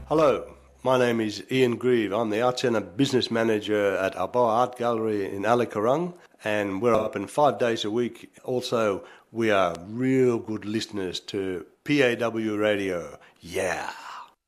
Hello, my name is Ian Grieve. I'm the Art Centre Business Manager at Alboa Art Gallery in Alikarung, and we're open 5 days a week. Also, we are real good listeners to PAW Radio. Yeah.